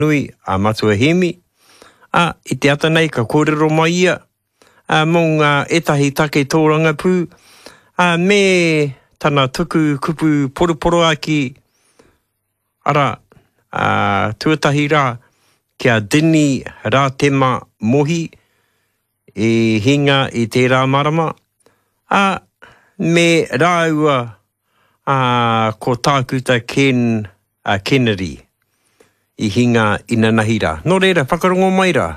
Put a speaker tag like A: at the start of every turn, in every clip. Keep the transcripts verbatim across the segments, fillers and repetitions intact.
A: nui a matua hemi. A i te ata nei ka kōrero mai ia. A mō ngā etahi take tōranga pū. A me tana tuku kupu poroporo aki. Ara, a tuatahi rā kia dini rā tema mohi. E hinga i te rā marama. A me rāua a ko tākuta Ken a Kennedy i hinga ina nahi rā. Nō reira, whakarongo mai rā.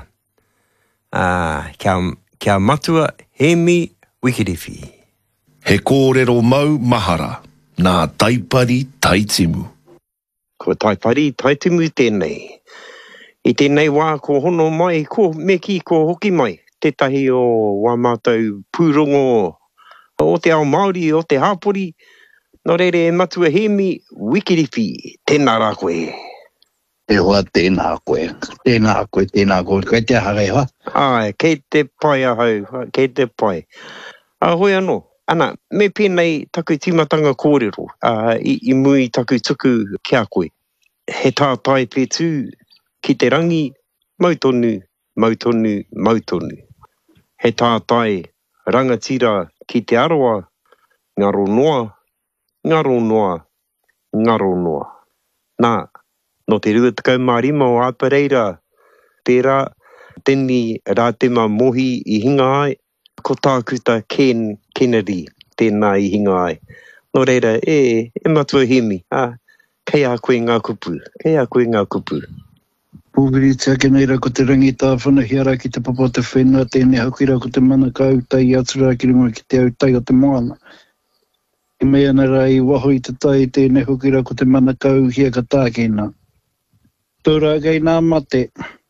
A: A kia, kia matua hemi wikiriwhi.
B: He kōrero mau mahara, nā taipari taitimu.
A: Ko taipari taitimu tēnei. I tēnei wā ko hono mai, ko meki ko hoki mai. Tētahi o wā mātou pūrongo o te ao Māori, o te hāpori. Nō reire e matua hemi wikiriwhi. Tēnā rā koe.
C: E hoa tēnā koe. Tēnā koe, tēnā koe. Kei te hare hoa.
A: Ai, kei te pai ahau. Kei te pai. A hoi anō. Ana, me pēnei taku timatanga kōrero. Uh, i, I mui taku tuku kia koe. He tātai pētū ki te rangi. Mautonu, mautonu, mautonu. He tātai rangatira ki te aroa, ngaro noa, ngaro noa, ngaro noa. Nā, no te rua takau mārima o Apareira, pērā, tēni rā tema mohi i hinga ai, ko tākuta Ken Kennedy, tēnā i hinga ai. Nō reira, e, e matua hemi, ah, kei a koe ngā kupu, kei a koe ngā kupu.
C: Pūkiri te ake neira ko te rangi tāwhana hiara ki te papa te whenua, tēnei haukira ko te mana ka autai atura ki runga ki te autai o te moana. I mea nara i waho i te tai tēnei hukira ko te mana ka auhia ka tākena. Tōra kei nā mate.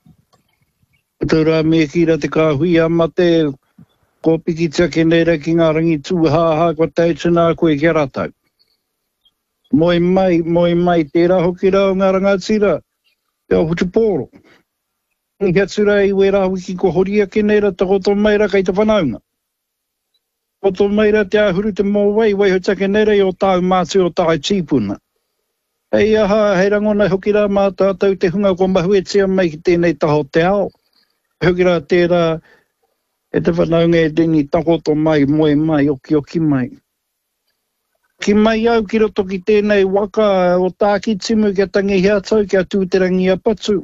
C: Tōra me kira te kāhui a mate, ko piki te ake neira ki ngā rangi tūhaha kwa teitina koe kia ratau. Moi mai, moi mai, tērā hukira o ngā rangatira. Ia hutu pōro. Ni hatura i wera wiki ko horia ke neira takoto maira kei te whanaunga. Takoto maira te ahuru te mō wai, wai ho take neira i o tāu mātu o tāu tīpuna. Hei aha, hei rangona hokira mā tātou te hunga ko mahuetia mai ki tēnei taho te ao. Hokira tērā e te whanaunga e tēni takoto mai, moe mai, oki oki mai. Ki mai au ki roto ki tēnei waka o tāki timu kia tangi hea tau kia tūterangi a patu.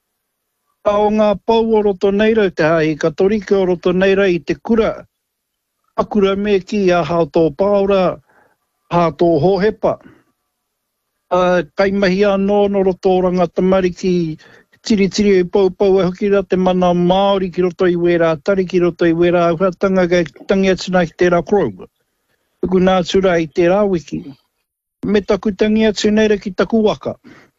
C: A o ngā pau o roto neira te hai, ka torike o roto neira i te kura. A kura me ki a hao tō paura, hao tō hohepa. A kai mahi anō no roto o rangata mariki, tiri tiri e pau pau e hoki ra te mana Māori ki roto i wera, tari ki roto i wera, auhatanga kai tangi atina ki tērā krouga. Tuku nā tura i te rāwiki. Me taku tangi atu neira ki taku waka.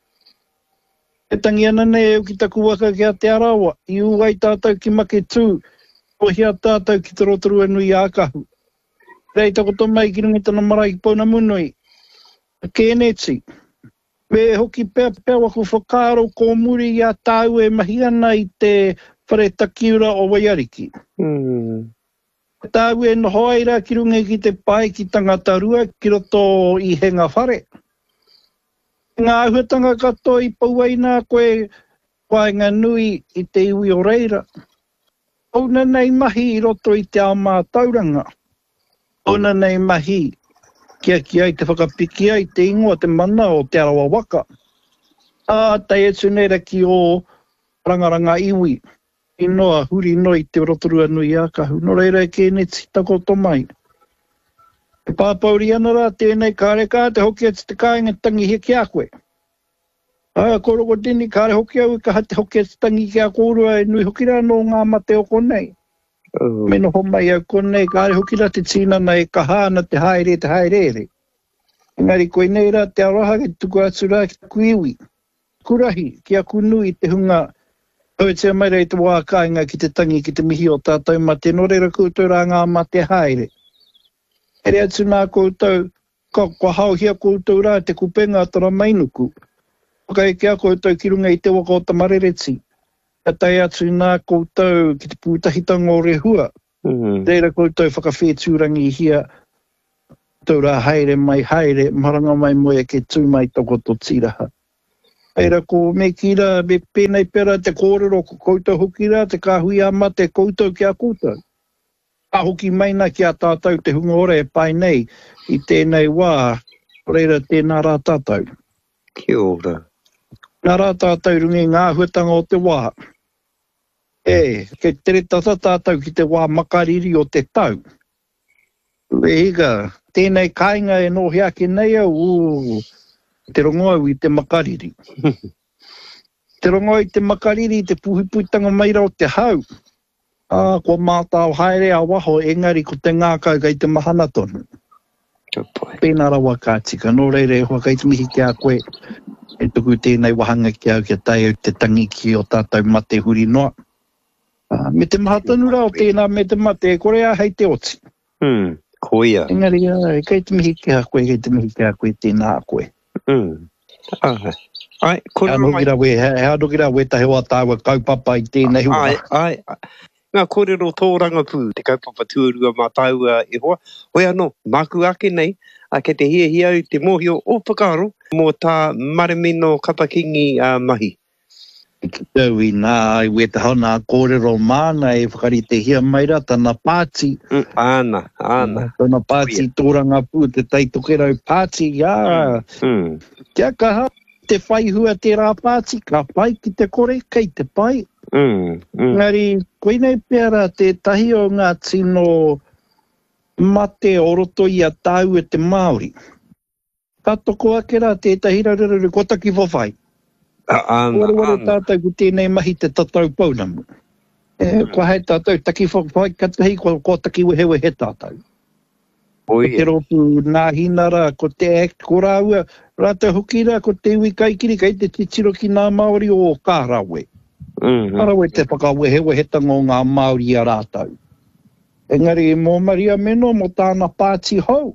C: E tangi ana nei e ki taku waka ki a te arawa. I uai tātou ki make tū. O hia tātou ki te rotoru anui ākahu. Rei takoto mai ki rungi tana marae ki pauna munui. Kēneti. Me hoki pēr pēr waku whakaro ko muri i a tāu e mahi ana i te whare takiura o Waiariki.
A: Hmm.
C: Tāu e noho aira ki runga ki te pai ki tangata rua ki roto i henga whare. Ngā ahuatanga katoa i pauaina koe whainga nui i te iwi o reira. Ona nei mahi i roto i te ao mā tauranga. Ona nei mahi kia ki ai te whakapiki ai te ingoa te mana o te arawa waka. A tai etu neira ki o rangaranga iwi. I noa huri noi te rotorua nui ākahu. No reira e kēneti takoto mai. E pāpauri ana rā tēnei kāreka te hoki ati te kāinga tangi hea ki a koe. A koroko tēnei kāre hoki au ka hate hoki ati tangi ki a kōrua e nui hoki rā no ngā mate o konei. Uh. Me noho mai au konei kāre hoki rā te tīnana e ka hāna te haere te haerere. Engari koe nei rā te aroha ke tuku atu rā ki taku iwi. Kurahi ki a kunui te hunga. Hoi te mai rei te wā kāinga ki te tangi ki te mihi o tātou mate, no reira koutou rā ngā mate haere. Ere atu nā koutou, ka kua hauhia koutou rā te kupenga atara mainuku. Whakai kia koutou ki runga i te waka o tamarereti. Ka tai atu nā koutou ki te pūtahitanga o rehua. Mm-hmm. Reira koutou whakawhetūrangi hia. Tau rā haere mai haere, maranga mai moe ke tū mai toko to tiraha. Eira ko me kira, me pēnei pera te kōrero ko koutou hukira, te kāhui ama te koutou kia koutou. Ka hoki maina ki a tātou te hunga ora e pai nei i tēnei wā, reira tēnā rā tātou.
A: Kia ora.
C: Nā rā tātou rungi ngā huatanga o te wā. E, ke tere tata tātou ki te wā makariri o te tau. Ega, tēnei kāinga e nohi ake nei au, uu, te rongo au i te makariri. Te rongo i te makariri, te puhipuitanga maira o te hau. Ah, ko mātau haere a waho, engari ko te ngākau kai te mahana tonu. Pēnā rawa kātika, nō reire hoa kai te mihi ki a koe. E tuku tēnei wahanga ki au kia tai au te tangi ki o tātou mate huri noa. Ah, me te maha tonu rao tēnā me te mate, kore a hei te oti.
A: Hmm, koia.
C: Engari, ai, kai te mihi ki a koe, kai te mihi ki a koe tēnā a koe.
A: Hmm. Ah, ai, kore
C: Hea
A: mai.
C: nukira we, hea nukira we tahe wa tāua kaupapa i tēnei hua.
A: Ai, ai, ai. Ngā kōrero tōranga pū, te kaupapa tuarua mā taua e hoa. Hoi anō, māku ake nei, a ke te hia hia au te mōhio o Pakaro, mō tā maremino kapakingi uh, mahi.
C: Tau i nā, i we te hauna kōrero māna e whakari te hia maira, tana pāti.
A: Mm, āna, āna.
C: Tana pāti tōranga pū, te taitokerau pāti, jā.
A: Mm.
C: Kia kaha, te whaihua te rā pāti, ka pai ki te kore, kei te pai.
A: Mm, mm.
C: Ngari, koinei pēra te tahi o ngā tino mate o roto i a tāu e te Māori. Ka toko ake rā te tahi raruru kotaki whawhai.
A: Āna,
C: Wara wara
A: āna.
C: tātou ku tēnei mahi te tatau paunamu. E, kua hei tātou, taki whawhai, ka tahi ko, ko taki wehewe he tātou. Ko te
A: Oia.
C: ropu nā hinara, ko te act, ko rāua, rātou hukira, ko te ui kaikiri, kai te titiro ki nā Māori o Kārawe.
A: Mm, mm.
C: Kārawe te whakawehewehetanga o ngā Māori a rātou. Engari, mō Maria Meno, mō tāna pāti hau.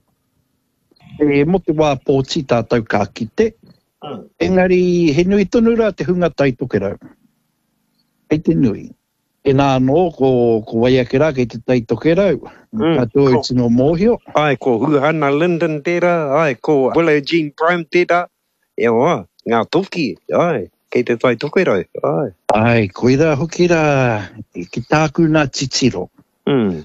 C: E, mo te wā pōti tātou ka kite.
A: Mm.
C: Engari, he nui tonu rā te hunga taitokerau. Hei te nui. E nā no, ko, ko waiake rā kei te taitokerau.
A: Mm,
C: Ka tō
A: ko-
C: e tino mōhio.
A: Ai, ko Huhana Linden tērā, ai, ko Willow Jean Prime tērā. E oa, ngā toki, ai, kei te tai tokerau, ai.
C: Ai, koira hoki rā, ki tāku nā titiro.
A: Mm.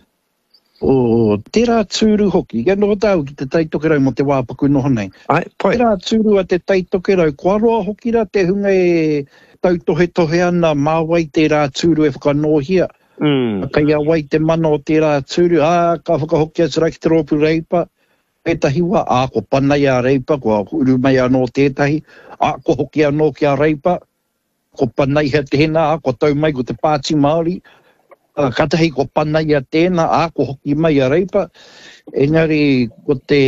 C: O tērā tūru hoki, ia no tau ki te taitokerau mo te wāpaku noho nei.
A: Ai, pai.
C: Tērā tūru a te taitokerau, kua roa hoki rā te hunga e tautohe tohe ana māwai tērā tūru e whakanohia.
A: Mm.
C: Kai a wai te mana o tērā tūru, ā, ka whakahoki atu rā ki te rōpu reipa. Pētahi wā, ā, ko panai a reipa, ko uru mai anō tētahi, ā, ko hoki anō ki a reipa, ko panai hea te hena, ā, ko tau mai ko te Pāti Māori, ā, katahi ko panai a tēnā, ā, ko hoki mai a reipa, engari ko te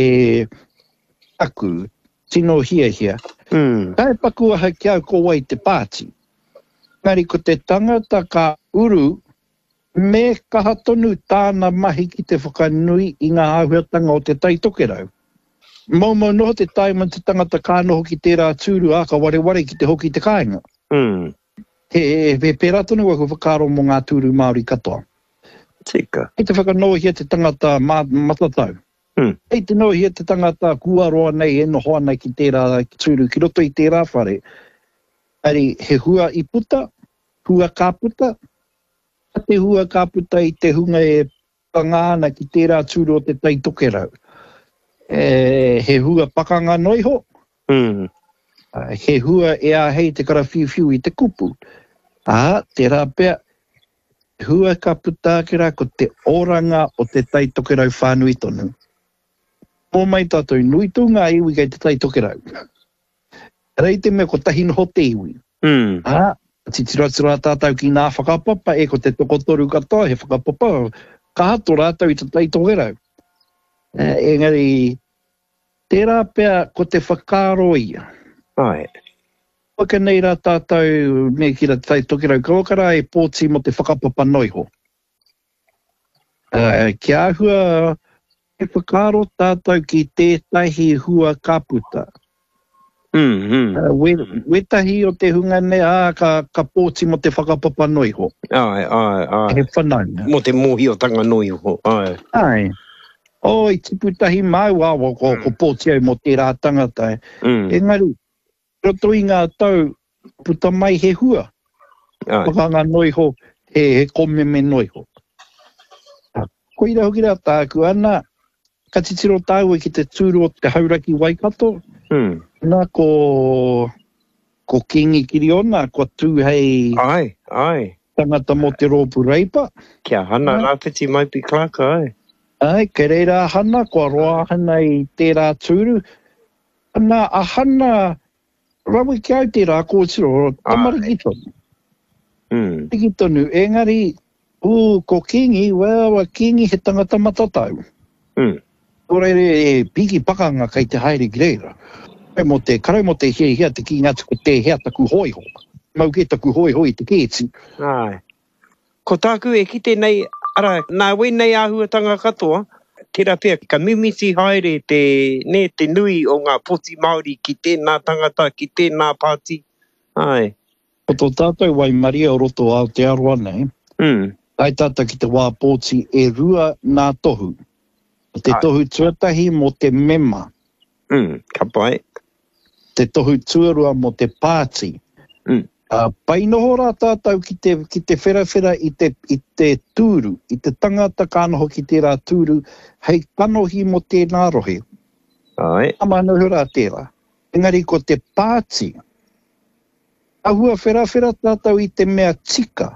C: aku, tino hia hia.
A: Mm.
C: Kai paku aha ki au ko wai te pāti. Ngari ko te tangata ka uru, me kaha tonu tāna mahi ki te whakanui i ngā āhuatanga o te taitokerau. Mau mau noho te taima te tangata ka noho ki tērā tūru a ka ware ware ki te hoki te kāinga.
A: Mm.
C: He, he pērā tonu wa ku whakaro mo ngā tūru Māori katoa.
A: Tika.
C: Hei te whakanohia te tangata mā, matatau.
A: Mm.
C: Hei te nohia te tangata kuaroa nei e nohoa nei ki tērā tūru, ki roto i tērā whare. Ari, he hua i puta, hua ka puta, te hua ka puta i te hunga e pangāna ki tērā tūru o te taitokerau. E, he hua pakanga noiho,
A: Mm.
C: uh, he hua e a hei te karawhiwhiu i te kupu. A, tērā pēr, hua ka puta ki rā ko te oranga o te taitokerau whānui tonu. Mō mai tātou nui tū ngā iwi kei te taitokerau. Rei te mea ko tahi noho te iwi.
A: Mm.
C: Ah, titiratura tātou ki nā whakapapa, e ko te tokotoru katoa, he whakapapa, ka hato rātou i te taitokerau. Uh, engari, tērā pēr ko te whakaro ia.
A: Ai.
C: Waka nei rā tātou me ki rā taitokerau, ka wakara e pōti mo te whakapapa noiho. Uh, ki āhua, e whakaro tātou ki tētahi hua kaputa.
A: Mm. Mm.
C: Uh, we, wetahi o te hunga nei, ā, ka, ka pōti mo te whakapapa noiho.
A: Ai, ai, ai.
C: He whanaunga.
A: Mo te mōhi o tanga noi ho. Ai.
C: Ai. O, i tiputahi mau awa ko, ko pōti au mo tērā tangata.
A: Mm.
C: Engari, roto i ngā tau, puta mai he hua.
A: Ai.
C: Pakanga noiho, he, he kome me noiho. Koira hoki rā tāku ana, ka titiro tāu e ki te tūru o te hauraki Waikato,
A: Hmm.
C: nā ko, ko kingi kiri ona, ko tū hei
A: Ai, ai.
C: tangata mo te rōpu reipa.
A: Kia hana
C: Ai.
A: rāwhiti mai pi Clark, ai.
C: Ai, kei reira hana, kua roa hana i tērā tūru. Ana, a hana, rawi ki au tērā kōtiro, tamariki tonu.
A: Hmm.
C: Tamariki tonu, engari, u, ko kingi, well, kingi he tangata matatau.
A: Hmm.
C: Koreire e piki pakanga kei te haere ki reira. Kai mo te, karau mo te hia hia te ki ngā tuku te hea taku hoi ho. Mau ke taku hoi hoi te kēti.
A: Ai. Ko tāku e ki tēnei, ara, nā wei nei āhuatanga katoa, tērā pia, ka mimisi haere te, ne, te nui o ngā poti Māori ki tēnā tangata, ki tēnā pāti. Ai.
C: Ko tō tātou wai maria o roto ao te aroa nei,
A: Hmm.
C: ai tātou ki te wā pōti e rua nā tohu. Te
A: Ai.
C: tohu tuatahi mo te mema.
A: Hmm. Ka pai.
C: Te tohu tuarua mo te pāti.
A: Hmm.
C: Uh, pai noho rā tātou ki te, ki te wherawhera i te, i te tūru, i te tangata kānoho ki tērā tūru, hei kanohi mo tēnā rohe.
A: Ai.
C: Ama noho rā tērā. Engari ko te pāti. Ahua wherawhera tātou i te mea tika.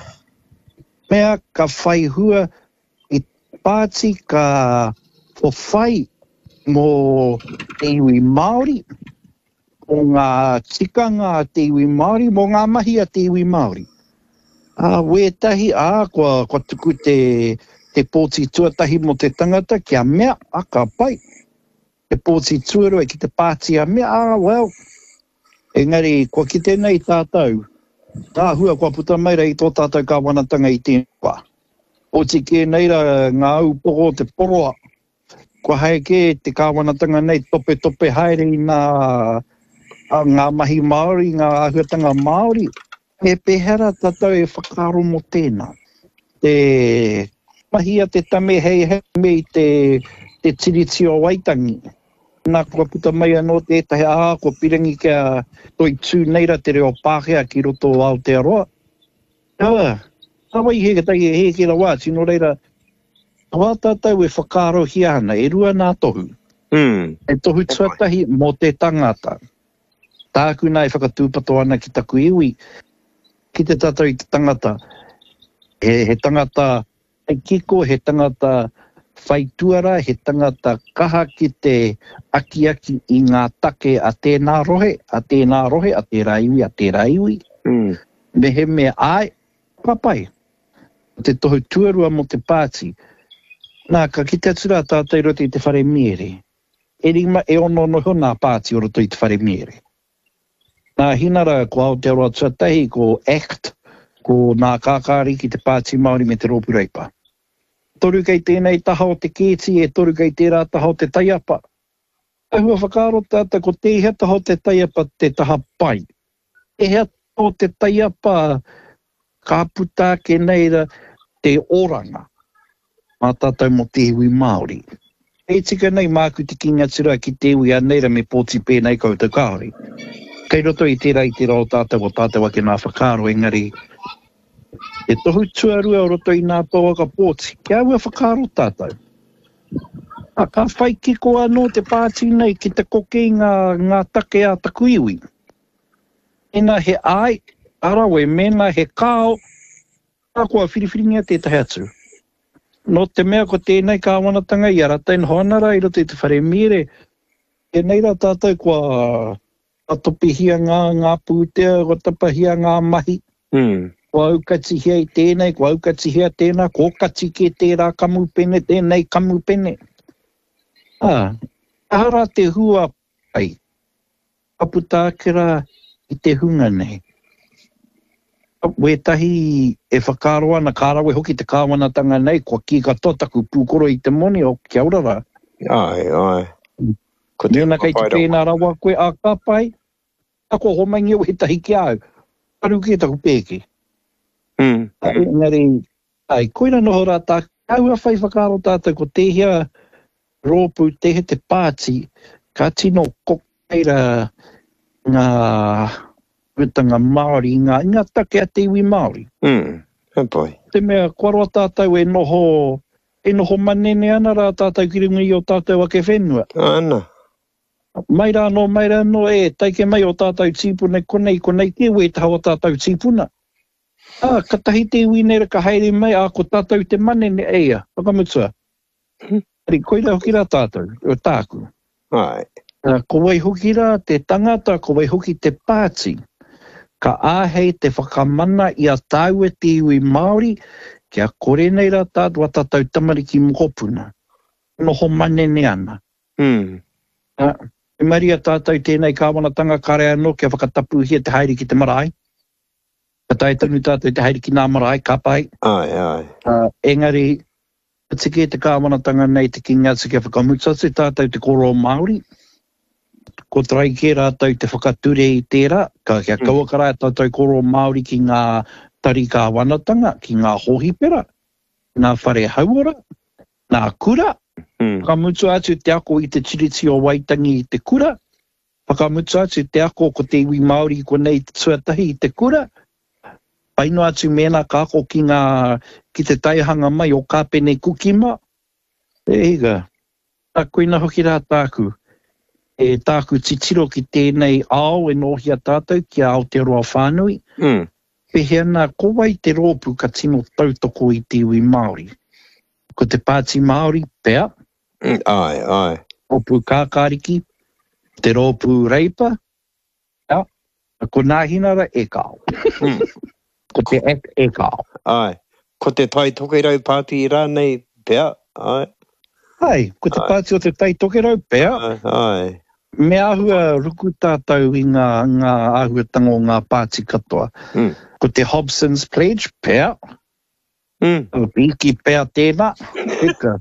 C: Mea ka whai hua i pāti ka whawhai mo te iwi Māori, o ngā tikanga a te iwi Māori, mo ngā mahi a te iwi Māori. A wētahi, a kua, kua tuku te, te pōti tuatahi mo te tangata, kia mea, a ka pai. Te pōti tuarua ki te pāti a mea, a well. Engari, kua ki tēnei tātou, tā hua kua puta meira i tō tātou ka wanatanga i tēnua. O te ke neira ngā au poko te poroa, kua haeke te ka wanatanga nei tope tope haere i ngā a ngā mahi Māori, ngā ahuatanga Māori, e pehera tātou e whakaro mo tēnā. Te mahi a te tame hei hei me i te, te tiriti o Waitangi. Nā kua puta mai anō tētahi aha, kua pirangi kia toi tū neira te reo Pākehā ki roto o Aotearoa. Awa, awa i heke tai e heke la wā, tino reira, awa tātou e whakaro hia ana, e rua nā tohu.
A: Hmm.
C: E tohu tuatahi mo te tangata. Tāku nā e whakatūpato ana ki taku iwi, ki te tātou i te tangata. He, he tangata e kiko, he tangata whaituara, he tangata kaha ki te aki aki i ngā take a tēnā rohe, a tēnā rohe, a tērā iwi, a tērā iwi.
A: Hmm.
C: Me he me ai, papai. Te tohu tuarua mo te pāti. Nā, ka ki te atura tātou roto i te whare miere. E rima e ono noho nā pāti o roto i te whare miere. Nā hinara ko Aotearoa tuatahi, ko ACT, ko nā kākāri ki te pāti Māori me te rōpu reipa. Toru kei tēnei taha o te kēti, e toru kei tērā taha o te taiapa. Ahua whakaro tāta, ko te hea taha o te taiapa te taha pai. E hea taha o te taiapa ka puta ke neira te oranga. Mā tātou mo te iwi Māori. E tika nei māku te kinga tura ki te iwi a neira me pōti pēnei koutou kāori. Kei roto i tērā i tērā o tātou o tātou ake nā whakaro engari. E tohu tuarua o roto i nā tōaka pōti. Kia ua whakaro tātou. A ka whai kiko anō te pāti nei ki te koke i ngā, ngā take a taku iwi. Ena he ai, arawe mena he kāo, a kua whiriwhiringia tētahi atu. No te mea ko tēnei ka wanatanga i aratain hoanara i roto i te whare mire. E neira tātou kua atopihia ngā, ngā pūtea, kua tapahia ngā mahi.
A: Hmm.
C: Kua aukatihia i tēnei, kua aukatihia tēnā, kua kati ke tērā kamupene, tēnei kamupene. Ah, ahara te hua pai. Aputākera i te hunga nei. Wētahi e whakaro ana kārawe hoki te kāwanatanga nei, kua ki katoa taku pūkoro i te moni o kia urara.
A: Ai, ai. Ko te
C: Nena kei te
A: whakapaira.
C: pēnā rawa koe a kāpai, a kua homangi o wētahi ki au. Aru ki taku pēki.
A: Hmm.
C: Engari, ai, koina noho rā tā, au a whai whakaro tātou ko te hea rōpu te he te pāti, ka tino kokeira ngā Wetanga Māori, ngā inga take a te iwi Māori.
A: Mm, he pai.
C: Te mea, kua roa tātou e noho, e noho manene ana rā tātou ki rungi o tātou ake whenua.
A: Ana.
C: Mai rā no, mai rā no, e, taike mai o tātou tīpuna, konei, konei, te ue taha o tātou tīpuna. Ah, ka tahi te iwi nera ka haere mai, a ko tātou te manene eia, whakamutua. Ari, koe rā hoki rā tātou, o tāku.
A: Ai.
C: Uh, ko wai hoki rā te tangata, ko wai hoki te pāti. Ka āhei te whakamana i a tāua te iwi Māori, kia kore nei rā tātua tātou tamariki mokopuna. Noho manene ana.
A: Mm.
C: Uh, e maria tātou tēnei kāwanatanga kare anō, kia whakatapu hia te haere ki te marae. Ka tai tanu tātou te haere ki nā marae, ka pai.
A: Ai, ai.
C: Uh, engari, tiki te kāwanatanga nei te ki ngā kia whakamutatu tātou te koro o Māori. Ko trai ke rātou te whakature i tērā, ka kia mm. kauakara tātou koro o Māori ki ngā tari kāwanatanga, ki ngā hohipera, ngā whare hauora, ngā kura.
A: Mm.
C: Whakamutu atu te ako i te tiriti o Waitangi i te kura. Whakamutu atu te ako ko te iwi Māori ko nei te tuatahi i te kura. Paino atu mena ka ako ki ngā, ki te taihanga mai o kāpene kukima. E higa, a koina hoki rā tāku. E tāku titiro ki tēnei ao e nohia tātou ki a Aotearoa whānui.
A: Mm.
C: Pehea nā kowai te rōpu ka tino tautoko i te iwi Māori. Ko te pāti Māori, pea.
A: Mm. Ai, ai.
C: Rōpu kākāriki, te rōpu reipa. Ja. Ko nā hinara e kao.
A: Mm.
C: Ko te ek e kao.
A: Ai. Ko te tai tokerau pāti i rānei pea. Ai.
C: Ai, ko te
A: Ai.
C: pāti o te tai tokerau, pea.
A: Ai, ai.
C: Me ahua ruku tātou i ngā, ngā ahua tango ngā pāti katoa.
A: Mm.
C: Ko te Hobson's Pledge, pea.
A: Mm.
C: O piki pea tēnā. Eka.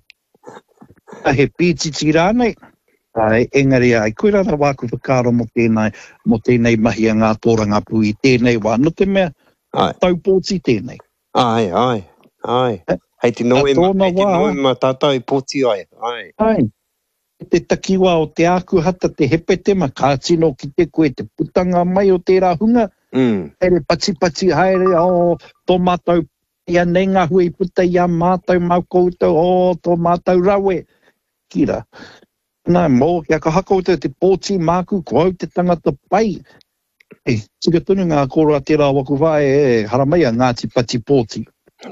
C: A he pītiti rānei. Ai, engari ai, koe rana wāku whakaro mo tēnei, mo tēnei mahi a ngā tōranga pui, tēnei wā. No te mea,
A: Ai.
C: taupōti tēnei.
A: Ai, ai. Ai. Hei te noe ma,
C: tōna
A: hei te
C: wā.
A: noe ma tātou i pōti ai. Ai.
C: Ai. Te takiwa o te āku hata te hepete ma kā tino ki te koe te putanga mai o tērā hunga.
A: Mm.
C: Haere pati pati haere o tō mātou ia nei ngā hui puta ia mātou mau koutou o tō mātou rawe. Kira. Nā mō, kia ka hakoutou te pōti māku ko au te tangata pai. E, tika tunu ngā koroa tērā waku whae e haramea Ngāti Pati pōti.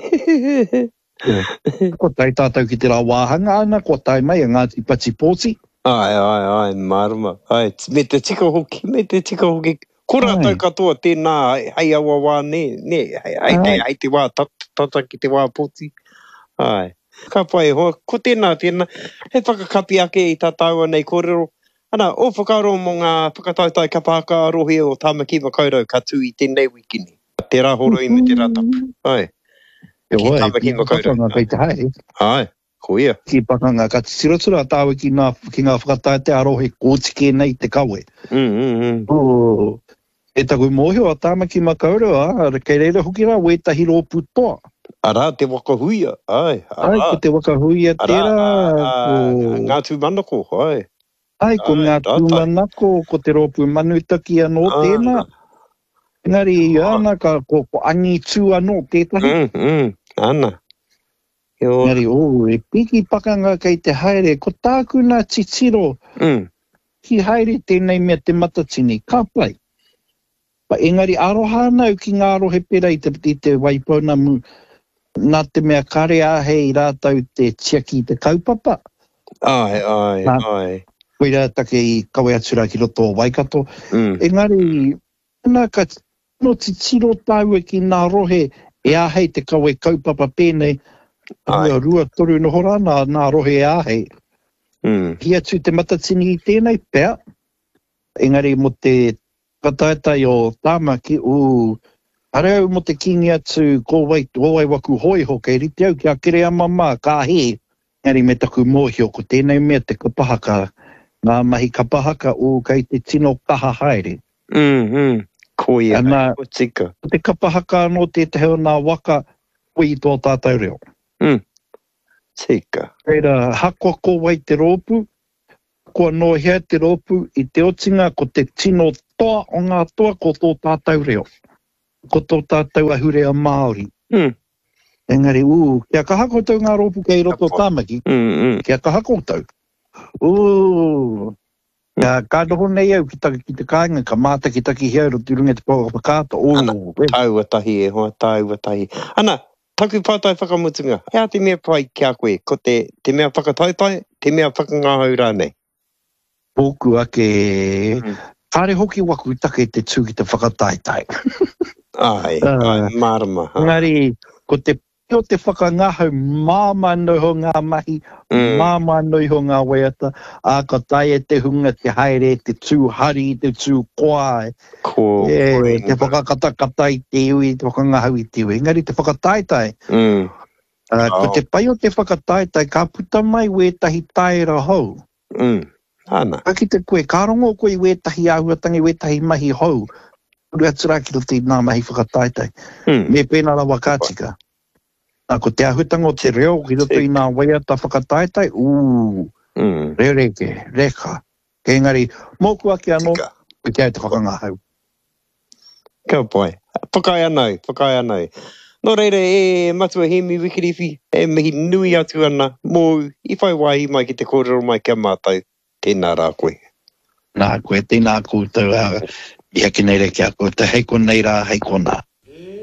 C: Ko tai tātou ki te rā wāhanga ana, ko tai mai a Ngāti Pati pōti.
A: Ai, ai, ai, marama. Ai, me te tika hoki, me te tika hoki. Ko rātou
C: Ai.
A: katoa tēnā, hei awa wā, ne, ne, hei, hei, te,
C: Ai.
A: hei te wā tata, tata ki te wā pōti. Ai. Ka pai hoa, ko tēnā, tēnā, he whakakapi ake i tā tāua nei kōrero. Ana, o whakaro mo ngā whakatautai ka pāka rohe o Tāmakiwa Kaurau ka tū i tēnei wikini. Te rā horo i me te rā tapu. Ai.
C: E
A: Ki
C: wai,
A: Tāmakiwa
C: ki
A: Kaurau.
C: pakanga kei te haere.
A: Ai, ko ia.
C: Ki pakanga ka te tirotura tāua ki ngā, ki ngā whakataete arohe kōtike nei te kawe.
A: Mm, mm, mm.
C: O, e taku mōhio a Tāmakiwa Kaurau, a, kei reira hoki rā, wētahi rōpu toa.
A: Arā, te wakahuia. Ai,
C: Ai,
A: arā.
C: ko te wakahuia
A: Arā,
C: tērā,
A: a-
C: ko...
A: a- ngā tūmanako, ai.
C: Ai, ko
A: Ai,
C: ngā
A: rātai.
C: tūmanako, ko te rōpu manutaki anō
A: Ah.
C: tēnā. Engari, ana, ka, ko, ko angi tū anō tētahi.
A: Mm, mm, ana. Yo.
C: Engari, o, e piki pakanga kei te haere, ko tāku nā titiro,
A: Mm,
C: ki haere tēnei mea te matatini, ka pai. Pa engari, aroha nau ki ngā rohe pera i te, i te waipauna mu, nā te mea kare ahe i rātau te tiaki i te kaupapa.
A: ai, ai,
C: Nā.
A: ai.
C: Koe rā take i kawe atura ki roto o Waikato.
A: Mm,
C: Engari, nā ka no te tiro tāua ki ngā rohe e ahei te kawe kaupapa pēnei,
A: Ai.
C: rua, rua toru noho rā nā, nā rohe e ahei.
A: mm,
C: Hi atu te matatini i tēnei, pea. Engari, mo te kataetai o Tāmaki, u, hare au mo te kingi atu ko wai, o wai waku hoi ho, kei rite au ki a kere a mama, ka he. Engari, me taku mōhio, ko tēnei mea te kapahaka, ngā mahi kapahaka o kei te tino kaha haere.
A: mm, mm. Ko ia,
C: Ana-
A: ko tika.
C: Ko te kapahaka anō tētahi o nā waka ui tō tātou reo.
A: Mm, tika.
C: Reira, hakoa ko wai te rōpu, kua nohea te rōpu i te otinga ko te tino toa o ngā toa ko tō tātou reo. Ko tō tātou ahurea Māori.
A: Mm.
C: Engari, uu, kia kaha koutou ngā rōpu kei roto tāmaki.
A: Mm, mm.
C: Kia kaha koutou. Uu, kia kātoho nei au ki taka ki te kāinga, ka māta ki taki hiau ro turunga te pōka pakāta. Uu, e.
A: Tau atahi e hoa, tau atahi. Ana, taku pātai whakamutunga. Hea te mea pai kia koe, ko te, te mea whakatautai, te mea whakangahau rānei.
C: Pōku ake,
A: Mm.
C: kāre hoki waku take te tū ki te whakataitai.
A: Ai,
C: Ah.
A: ai, marama. ha.
C: Ngari, ko te pio te whakangahau māma no ho ngā mahi,
A: Mm.
C: māma no ho ngā waiata, a ka tai e te hunga, te haere, te tū hari, te tū koai,
A: Ko,
C: e,
A: koe.
C: te whakakatakata i te iwi, te whakangahau i te iwi. Ngari, te whakataitai,
A: Mm.
C: uh, ko
A: Oh.
C: te pai o te whakataitai, ka puta mai wētahi taira hou.
A: Mm. Ana.
C: Ka ki te koe, ka rongo koe i wētahi ahuatangi, wētahi mahi hou. Uru atura ki roto i nā mahi whakataitai.
A: Mm.
C: Me pēnā rawa kātika. Nā ko te ahutanga o te reo, ki roto i nā waiata whakataitai, uu,
A: Mm.
C: re reke, reka. Kei ngari, mōku ake anō,
A: Tika.
C: ko te au te whakangahau.
A: Ka pai. Whakai anau, whakai anau. Nō reira, e matua he mi wikiriwhi, e mihi nui atu ana, mō i whai wāhi mai ki te kōrero mai kia mātou, tēnā rā koe.
C: Nā koe, tēnā koutou, uh, i haki nei reke a koe, te heiko nei rā, heiko nā.